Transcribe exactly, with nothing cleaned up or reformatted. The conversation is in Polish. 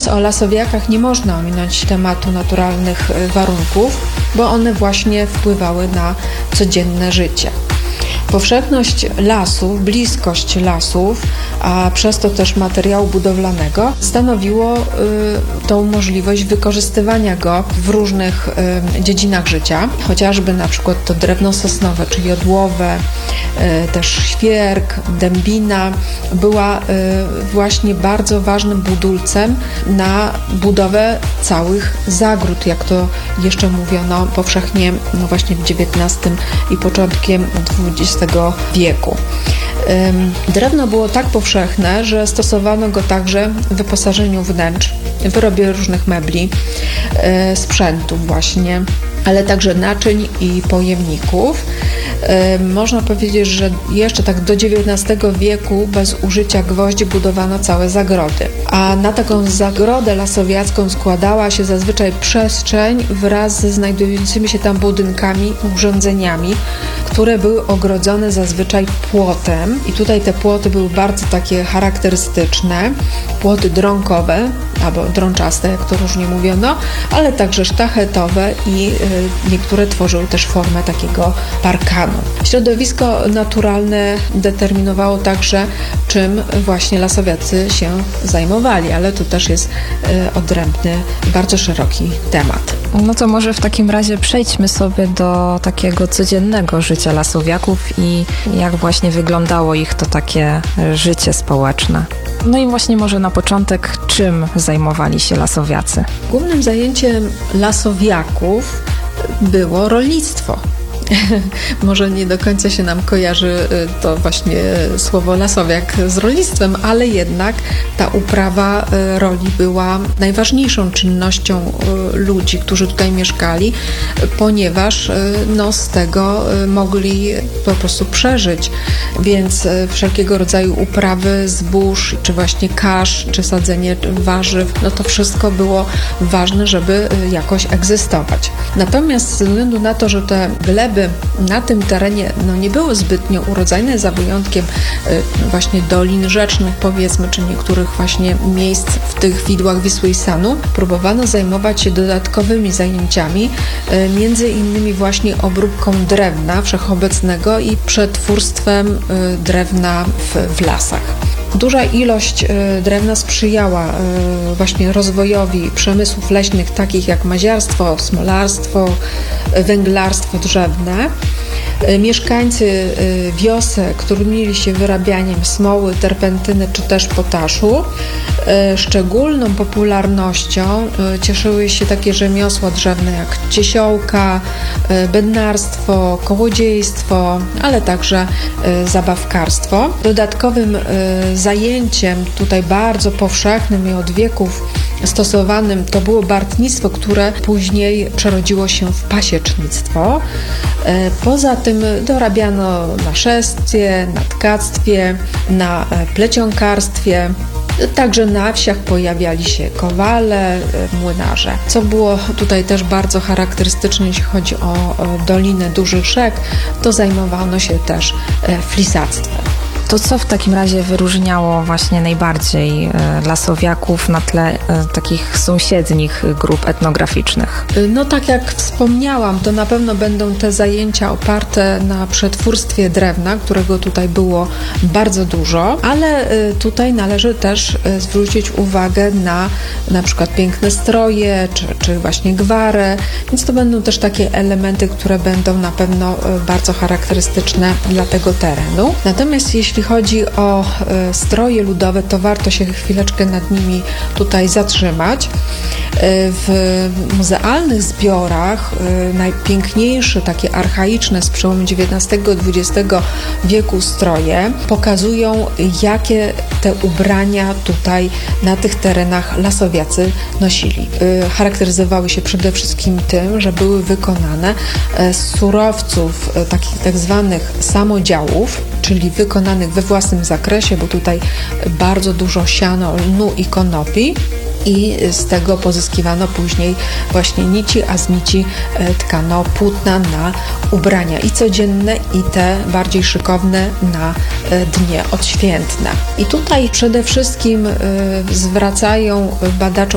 o lasowiakach, nie można ominąć tematu naturalnych warunków, bo one właśnie wpływały na codzienne życie. Powszechność lasów, bliskość lasów, a przez to też materiału budowlanego stanowiło y, tą możliwość wykorzystywania go w różnych y, dziedzinach życia, chociażby na przykład to drewno sosnowe czy jodłowe, y, też świerk, dębina była y, właśnie bardzo ważnym budulcem na budowę całych zagród, jak to jeszcze mówiono powszechnie no właśnie w dziewiętnastym i początkiem dwudziestego wieku. Drewno było tak powszechne, że stosowano go także w wyposażeniu wnętrz, w wyrobie różnych mebli, sprzętu właśnie, ale także naczyń i pojemników. Można powiedzieć, że jeszcze tak do dziewiętnastego wieku bez użycia gwoździ budowano całe zagrody. A na taką zagrodę lasowiacką składała się zazwyczaj przestrzeń wraz ze znajdującymi się tam budynkami, urządzeniami, które były ogrodzone zazwyczaj płotem. I tutaj te płoty były bardzo takie charakterystyczne. Płoty drąkowe, albo drączaste, jak to różnie mówiono, ale także sztachetowe i y, niektóre tworzyły też formę takiego parkanu. Środowisko naturalne determinowało także, czym właśnie lasowiacy się zajmowali, ale tu też jest y, odrębny, bardzo szeroki temat. No to może w takim razie przejdźmy sobie do takiego codziennego życia lasowiaków i jak właśnie wyglądało ich to takie życie społeczne. No i właśnie może na początek, czym zajmowali się lasowiacy? Głównym zajęciem lasowiaków było rolnictwo. Może nie do końca się nam kojarzy to właśnie słowo lasowiak z rolnictwem, ale jednak ta uprawa roli była najważniejszą czynnością ludzi, którzy tutaj mieszkali, ponieważ no, z tego mogli po prostu przeżyć. Więc wszelkiego rodzaju uprawy zbóż, czy właśnie kasz, czy sadzenie warzyw, no to wszystko było ważne, żeby jakoś egzystować. Natomiast ze względu na to, że te gleby na tym terenie no, nie były zbytnio urodzajne, za wyjątkiem y, właśnie dolin rzecznych, powiedzmy, czy niektórych właśnie miejsc w tych widłach Wisły i Sanu, próbowano zajmować się dodatkowymi zajęciami, y, między innymi właśnie obróbką drewna wszechobecnego i przetwórstwem y, drewna w, w lasach. Duża ilość drewna sprzyjała właśnie rozwojowi przemysłów leśnych, takich jak maziarstwo, smolarstwo, węglarstwo drzewne. Mieszkańcy wiosek trudnili się wyrabianiem smoły, terpentyny czy też potaszu. Szczególną popularnością cieszyły się takie rzemiosła drzewne jak ciesiołka, bednarstwo, kołodziejstwo, ale także zabawkarstwo. Dodatkowym zajęciem tutaj bardzo powszechnym i od wieków stosowanym to było bartnictwo, które później przerodziło się w pasiecznictwo. Poza tym dorabiano na szewstwie, na tkactwie, na plecionkarstwie. Także na wsiach pojawiali się kowale, młynarze. Co było tutaj też bardzo charakterystyczne, jeśli chodzi o dolinę dużych rzek, to zajmowano się też flisactwem. To co w takim razie wyróżniało właśnie najbardziej e, lasowiaków na tle e, takich sąsiednich grup etnograficznych? No tak jak wspomniałam, to na pewno będą te zajęcia oparte na przetwórstwie drewna, którego tutaj było bardzo dużo, ale e, tutaj należy też e, zwrócić uwagę na na przykład piękne stroje, czy, czy właśnie gwarę, więc to będą też takie elementy, które będą na pewno e, bardzo charakterystyczne dla tego terenu. Natomiast jeśli Jeśli chodzi o e, stroje ludowe, to warto się chwileczkę nad nimi tutaj zatrzymać. E, w muzealnych zbiorach e, najpiękniejsze, takie archaiczne z przełomu dziewiętnastego i dwudziestego wieku stroje pokazują, jakie te ubrania tutaj na tych terenach lasowiacy nosili. E, charakteryzowały się przede wszystkim tym, że były wykonane z surowców e, takich tak zwanych samodziałów, czyli wykonanych we własnym zakresie, bo tutaj bardzo dużo siano, lnu i konopi i z tego pozyskiwano później właśnie nici, a z nici tkano płótna na ubrania i codzienne, i te bardziej szykowne na dnie odświętne. I tutaj przede wszystkim zwracają badacze